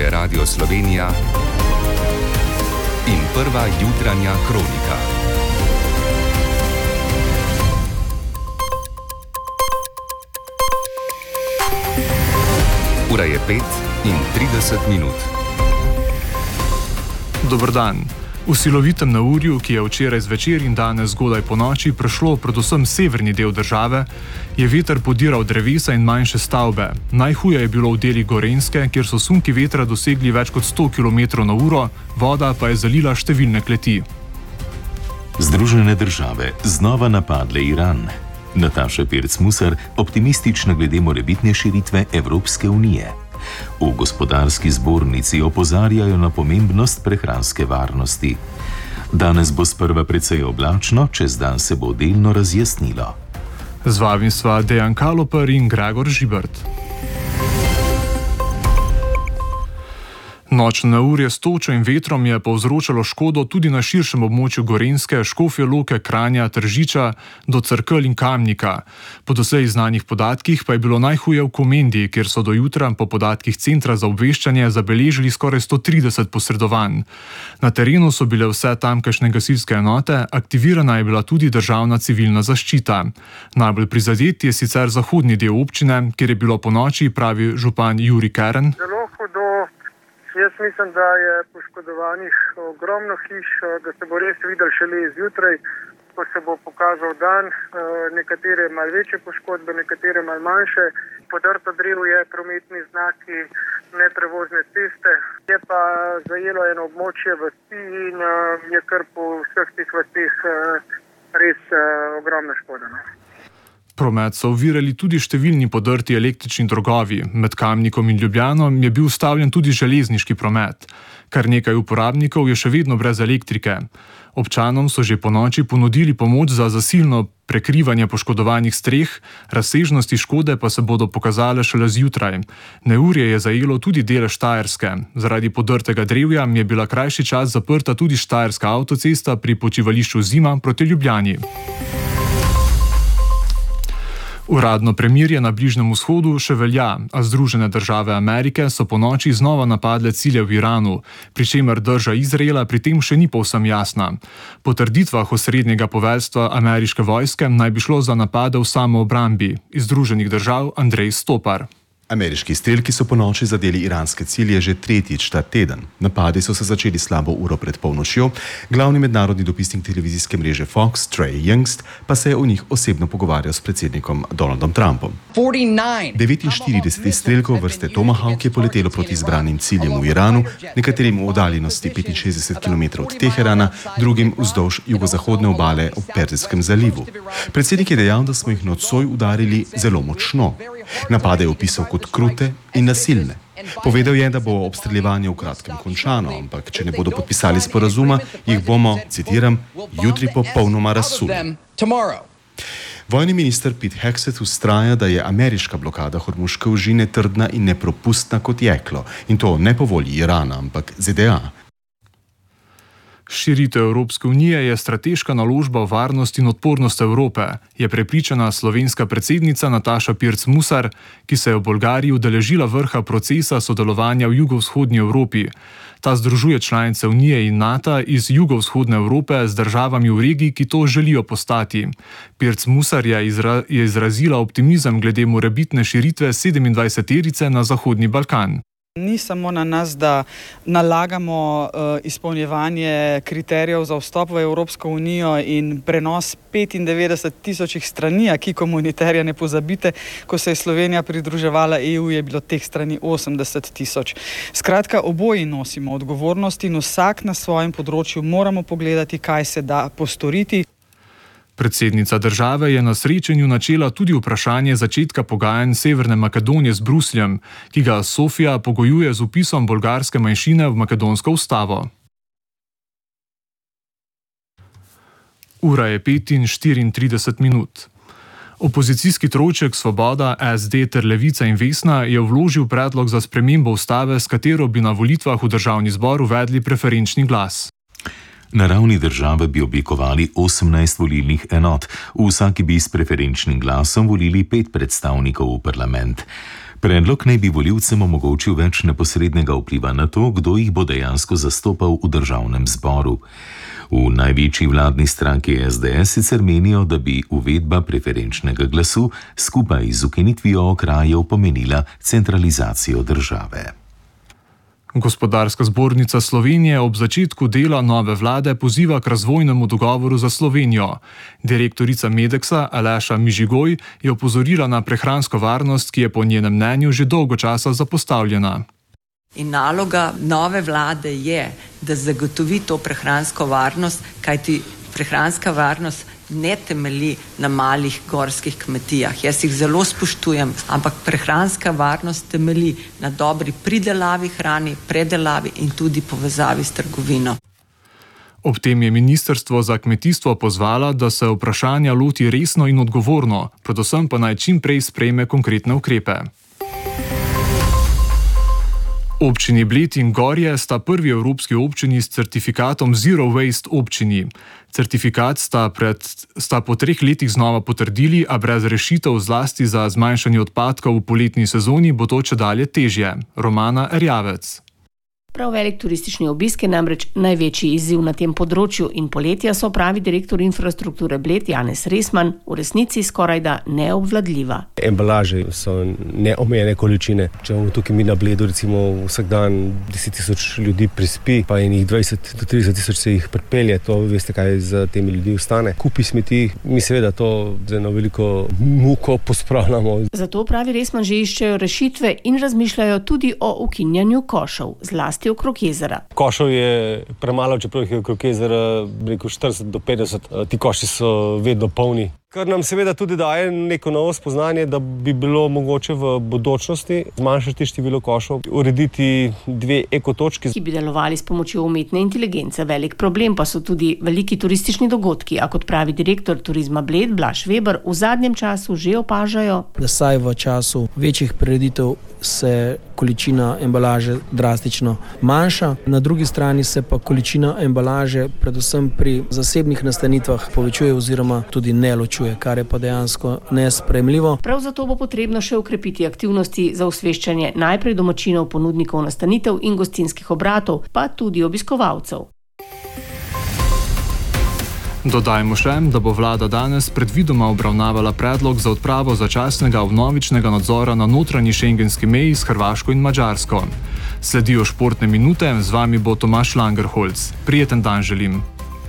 je Radio Slovenija in prva jutranja kronika. Ura je 5:30. Dober dan. V silovitem neurju, ki je včeraj zvečer in danes zgodaj po noči prešlo predvsem severni del države, je veter podiral drevesa in manjše stavbe. Najhuje je bilo v deli Gorenjske, kjer so sunki vetra dosegli več kot 100 km/h, voda pa je zalila številne kleti. Združene države znova napadle Iran. Nataša Pirc-Musar optimistična glede morebitne širitve Evropske unije. V gospodarski zbornici opozarjajo na pomembnost prehranske varnosti. Danes bo sprva precej oblačno, čez dan se bo delno razjasnilo. Z vami sva Dejan Kaloper in Gregor Žibert. Nočno neurje s točo in vetrom je povzročalo škodo tudi na širšem območju Gorenjske, Škofje Loke, Kranja, Tržiča do Cerkelj in Kamnika. Po doslej znanih podatkih pa je bilo najhuje v Komendi, kjer so do jutra po podatkih Centra za obveščanje zabeležili skoraj 130 posredovanj. Na terenu so bile vse tamkajšnje gasilske enote, aktivirana je bila tudi državna civilna zaščita. Najbolj prizadet je sicer zahodni del občine, kjer je bilo ponoči, pravi župan Jurij Keren. Jaz mislim, da je poškodovanih ogromno hiš, da se bo res videl šele izjutraj, ko se bo pokazal dan. Nekatere malo večje poškodbe, nekatere malo manjše. Podrto drevje, prometni znaki, neprevozne ceste. Je pa zajelo eno območje vasi in je kar po vseh teh vaseh res ogromna škoda. Promet so ovirali tudi številni podrti električni drogovi. Med Kamnikom in Ljubljano je bil ustavljen tudi železniški promet. Kar nekaj uporabnikov je še vedno brez elektrike. Občanom so že ponoči ponudili pomoč za zasilno prekrivanje poškodovanih streh, razsežnosti škode pa se bodo pokazale šele zjutraj. Neurje je zajelo tudi dele Štajerske. Zaradi podrtega drevja je bila krajši čas zaprta tudi štajerska avtocesta pri počivališču Zima proti Ljubljani. Uradno premirje na Bližnjem vzhodu še velja, a Združene države Amerike so ponoči znova napadle cilje v Iranu, pri čemer drža Izraela pri tem še ni povsem jasna. Po trditvah osrednjega poveljstva ameriške vojske naj bi šlo za napade v samoobrambi. Iz Združenih držav Andrej Stopar. Ameriški strelki so ponoči zadeli iranske cilje že tretjič ta teden. Napadi so se začeli slabo uro pred polnočjo, glavni mednarodni dopisnik televizijske mreže Fox, Trey Youngst, pa se je o njih osebno pogovarjal s predsednikom Donaldom Trumpom. 49 strelkov vrste Tomahawk je poletelo proti izbranim ciljem v Iranu, nekaterim v oddaljenosti 65 km od Teherana, drugim vzdolž jugozahodne obale ob Perzijskem zalivu. Predsednik je dejal, da smo jih nocoj udarili zelo močno. Napade je opisal kot krute in nasilne. Povedal je, da bo obstreljevanje v kratkem končano, ampak če ne bodo podpisali sporazuma, jih bomo, citiram, jutri popolnoma razsuli. Vojni minister Pete Hegseth vztraja, da je ameriška blokada Hormuške ožine trdna in nepropustna kot jeklo. In to ne po volji Irana, ampak ZDA. Širitev Evropske unije je strateška naložba v varnost in odpornost Evrope, je prepričana slovenska predsednica Nataša Pirc-Musar, ki se je v Bolgariji udeležila vrha procesa sodelovanja v jugovzhodni Evropi. Ta združuje članice Unije in NATO iz jugovzhodne Evrope z državami v regiji, ki to želijo postati. Pirc-Musar je izrazila optimizem glede morebitne širitve 27-terice na Zahodni Balkan. Ni samo na nas, da nalagamo izpolnjevanje kriterijev za vstop v Evropsko unijo in prenos 95.000 strani, ki komuniterja ne pozabite, ko se je Slovenija pridruževala EU, je bilo teh strani 80.000. Skratka, oboji nosimo odgovornost in vsak na svojem področju moramo pogledati, kaj se da postoriti. Predsednica države je na srečanju načela tudi vprašanje začetka pogajanj Severne Makedonije z Brusljem, ki ga Sofija pogojuje z vpisom bolgarske manjšine v makedonsko ustavo. Ura je 5:34. Opozicijski trojček Svoboda, SD ter Levica in Vesna je vložil predlog za spremembo ustave, s katero bi na volitvah v državni zbor uvedli preferenčni glas. Na ravni države bi oblikovali 18 volilnih enot, v vsaki bi s preferenčnim glasom volili 5 predstavnikov v parlament. Predlog naj bi volivcem omogočil več neposrednega vpliva na to, kdo jih bo dejansko zastopal v državnem zboru. V največji vladni stranki SDS sicer menijo, da bi uvedba preferenčnega glasu skupaj z ukinitvijo okrajev pomenila centralizacijo države. Gospodarska zbornica Slovenije ob začetku dela nove vlade poziva k razvojnemu dogovoru za Slovenijo. Direktorica Medeksa Aleša Mižigoj je opozorila na prehransko varnost, ki je po njenem mnenju že dolgo časa zapostavljena. In naloga nove vlade je, da zagotovi to prehransko varnost, kajti prehranska varnost ne temelji na malih gorskih kmetijah. Jaz jih zelo spoštujem, ampak prehranska varnost temelji na dobri pridelavi hrane, predelavi in tudi povezavi s trgovino. Ob tem je Ministrstvo za kmetijstvo pozvala, da se vprašanja loti resno in odgovorno, predvsem pa naj čim prej sprejme konkretne ukrepe. Občini Bled in Gorje sta prvi evropski občini s certifikatom Zero Waste občini. Certifikat sta po 3 letih znova potrdili, a brez rešitev zlasti za zmanjšanje odpadkov v poletni sezoni bo to čedalje težje. Romana Erjavec. Prav velik turistični obisk je namreč največji izziv na tem področju in poletja so, pravi direktor infrastrukture Bled Janez Resman, v resnici skorajda neobvladljiva. Embalaže so neomejene količine. Če bomo tukaj mi na Bledu recimo vsak dan 10.000 ljudi prispi, pa enih 20 do 30.000 se jih pripelje, to veste, kaj za temi ljudi ostane. Kupi smeti, mi seveda to z eno veliko muko pospravljamo. Zato, pravi Resman, že iščejo rešitve in razmišljajo tudi o ukinjanju košov, zlasti okrog jezera. Košov je premalo, čeprav jih je okrog jezera 40 do 50. Ti koši so vedno polni. Kar nam seveda tudi daje neko novo spoznanje, da bi bilo mogoče v bodočnosti zmanjšati število košov, urediti 2 ekotočki, ki bi delovali s pomočjo umetne inteligence. Velik problem pa so tudi veliki turistični dogodki, a kot pravi direktor turizma Bled Blaž Weber, v zadnjem času že opažajo, da saj v času večjih prireditev se količina embalaže drastično manjša. Na drugi strani se pa količina embalaže predvsem pri zasebnih nastanitvah povečuje oziroma tudi ne ločuje, kar je pa dejansko nesprejemljivo. Prav zato bo potrebno še ukrepiti aktivnosti za osveščanje najprej domačinov, ponudnikov nastanitev in gostinskih obratov, pa tudi obiskovalcev. Dodajmo še, da bo vlada danes predvidoma obravnavala predlog za odpravo začasnega vnovičnega nadzora na notranji šengenski meji s Hrvaško in Madžarsko. Sledijo športne minute, z vami bo Tomaž Langerholz. Prijeten dan želim.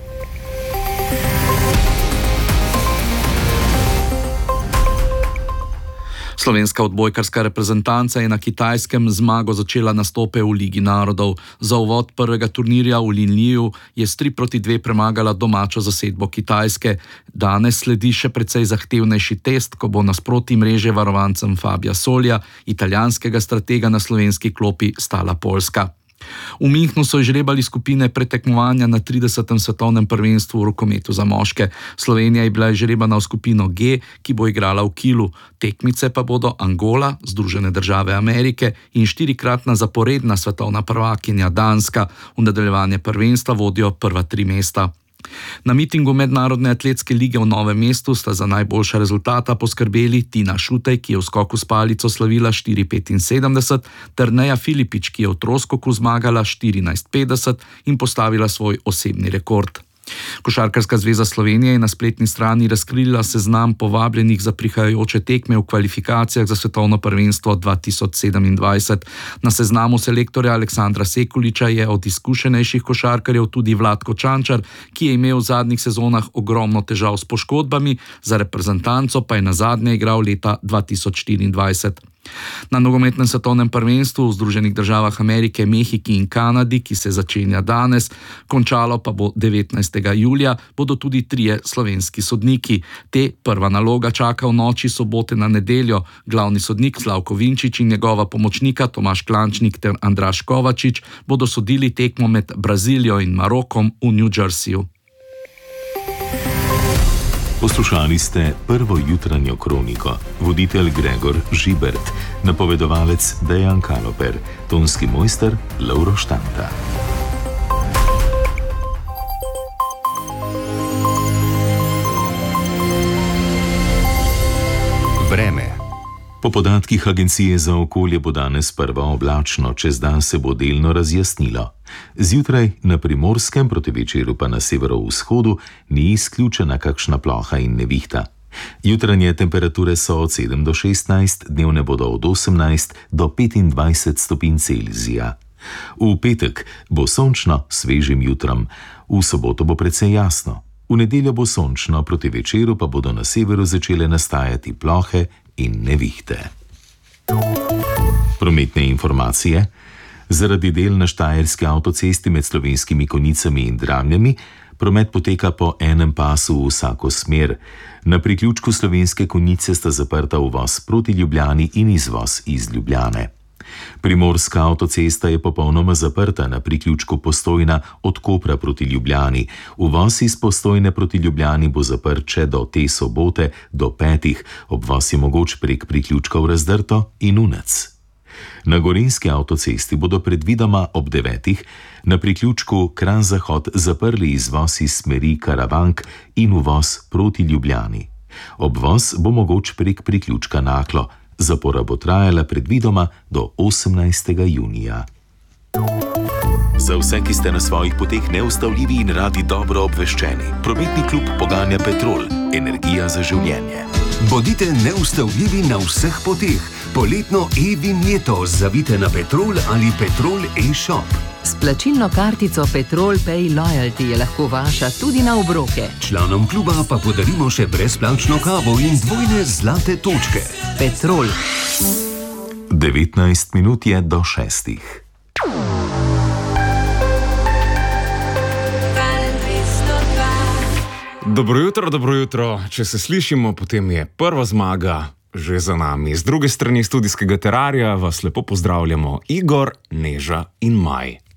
Slovenska odbojkarska reprezentanca je na Kitajskem zmago začela nastope v Ligi narodov. Za uvod prvega turnirja v Linliju je s 3-2 premagala domačo zasedbo Kitajske. Danes sledi še precej zahtevnejši test, ko bo nasproti mreže varovancem Fabija Solja, italijanskega stratega na slovenski klopi stala Poljska. V Münchnu so izžrebali skupine pretekmovanja na 30. svetovnem prvenstvu v rokometu za moške. Slovenija je bila izžrebana v skupino G, ki bo igrala v Kielu. Tekmice pa bodo Angola, Združene države Amerike in 4-kratna zaporedna svetovna prvakinja Danska. V nadaljevanje prvenstva vodijo prva 3 mesta. Na mitingu Mednarodne atletske lige v Novem mestu sta za najboljša rezultata poskrbeli Tina Šutej, ki je v skoku s palico slavila 4,75, ter Neja Filipič, ki je v troskoku zmagala 14,50 in postavila svoj osebni rekord. Košarkarska zveza Slovenije je na spletni strani razkrila seznam povabljenih za prihajajoče tekme v kvalifikacijah za svetovno prvenstvo 2027. Na seznamu selektorja Aleksandra Sekuliča je od izkušenejših košarkarjev tudi Vlatko Čančar, ki je imel v zadnjih sezonah ogromno težav s poškodbami, za reprezentanco pa je nazadnje igral leta 2024. Na nogometnem svetovnem prvenstvu v Združenih državah Amerike, Mehiki in Kanadi, ki se začenja danes, končalo pa bo 19. julija, bodo tudi 3 slovenski sodniki. Te prva naloga čaka v noči sobote na nedeljo. Glavni sodnik Slavko Vinčič in njegova pomočnika Tomaž Klančnik ter Andraž Kovačič bodo sodili tekmo med Brazilijo in Marokom v New Jerseyju. Poslušali ste prvo jutranjo kroniko. Voditelj Gregor Žibert, napovedovalec Dejan Kaloper, tonski mojster Lovro Štanta. Vreme. Po podatkih Agencije za okolje bo danes prva oblačno, čez dan se bo delno razjasnilo. Zjutraj na Primorskem, proti večeru pa na severovzhodu, ni izključena kakšna ploha in nevihta. Jutranje temperature so od 7 do 16, dnevne bodo od 18 do 25 stopinj Celzija. V petek bo sončno s svežim jutrom, v soboto bo precej jasno. V nedeljo bo sončno, proti večeru pa bodo na severu začele nastajati plohe in nevihte. Prometne informacije. Zaradi del na Štajerski avtocesti med Slovenskimi Konjicami in Dramljami promet poteka po enem pasu v vsako smer. Na priključku Slovenske Konjice sta zaprta uvoz proti Ljubljani in izvoz iz Ljubljane. Primorska avtocesta je popolnoma zaprta na priključku Postojna od Kopra proti Ljubljani. Uvoz iz Postojne proti Ljubljani bo zaprt še do te sobote do 5. Obvoz je mogoč prek priključkov Razdrto in Unec. Na Gorenjski avtocesti bodo predvidoma ob 9. na priključku Kranj-Zahod zaprli izvoz iz smeri Karavank in uvoz proti Ljubljani. Obvoz bo mogoč prek priključka Naklo. Zapora bo trajala predvidoma do 18. junija. Za vse, ki ste na svojih poteh neustavljivi in radi dobro obveščeni, prometni klub poganja Petrol, energija za življenje. Bodite neustavljivi na vseh poteh. Poletno e-vinjeto zavite na Petrol ali Petrol e-shop. S plačilno kartico Petrol Pay Loyalty je lahko vaša tudi na obroke. Članom kluba pa podarimo še brezplačno kavo in dvojne zlate točke. Petrol. 19 minut je do 6. Dobro jutro. Če se slišimo, potem je prva zmaga že za nami. Z druge strani studijskega terarija vas lepo pozdravljamo Igor, Neža in Maj.